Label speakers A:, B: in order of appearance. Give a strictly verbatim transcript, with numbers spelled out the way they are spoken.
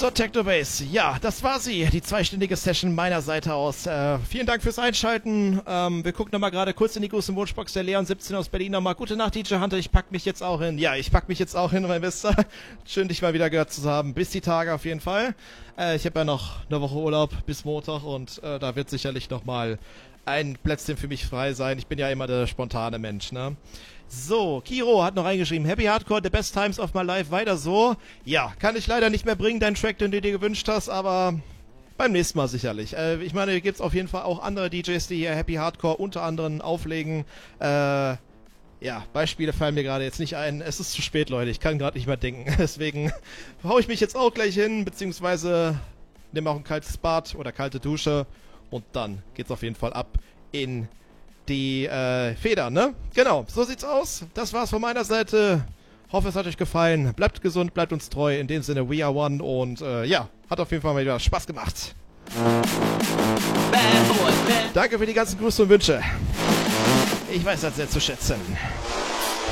A: So, Technobase, ja, das war sie, die zweistündige Session meiner Seite aus. Äh, vielen Dank fürs Einschalten. Ähm, wir gucken nochmal gerade kurz in die große Wunschbox. Der Leon siebzehn aus Berlin nochmal. Gute Nacht, D J Hunter, ich pack mich jetzt auch hin. Ja, ich pack mich jetzt auch hin, mein Bester. Schön, dich mal wieder gehört zu haben. Bis die Tage auf jeden Fall. Äh, ich habe ja noch eine Woche Urlaub bis Montag und äh, da wird sicherlich nochmal ein Plätzchen für mich frei sein. Ich bin ja immer der spontane Mensch, ne? So, Kiro hat noch reingeschrieben, Happy Hardcore, the best times of my life, weiter so. Ja, kann ich leider nicht mehr bringen, deinen Track, den du dir gewünscht hast, aber beim nächsten Mal sicherlich. Äh, ich meine, hier gibt's auf jeden Fall auch andere D Js, die hier Happy Hardcore unter anderem auflegen. Äh, ja, Beispiele fallen mir gerade jetzt nicht ein. Es ist zu spät, Leute, ich kann gerade nicht mehr denken. Deswegen hau ich mich jetzt auch gleich hin, beziehungsweise nehme auch ein kaltes Bad oder kalte Dusche und dann geht's auf jeden Fall ab in die äh, Feder, ne? Genau, so sieht's aus. Das war's von meiner Seite. Hoffe, es hat euch gefallen. Bleibt gesund, bleibt uns treu. In dem Sinne, we are one. Und äh, ja, hat auf jeden Fall mal wieder Spaß gemacht. Danke für die ganzen Grüße und Wünsche. Ich weiß das sehr zu schätzen.